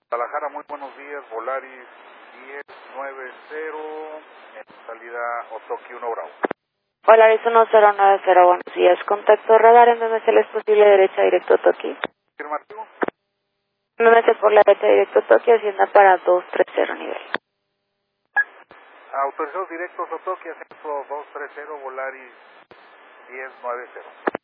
Guadalajara, muy buenos días, Volaris 1090, en salida Otoki 1 Bravo. Volaris 1090, buenos días. Contacto radar en MMC, ¿es posible derecha directo Otoki? Afirmativo. MMC por la derecha directo Otoki, Hacienda para 230 nivel. Autorizados directos Otoki, ascenso 230, Volaris 1090.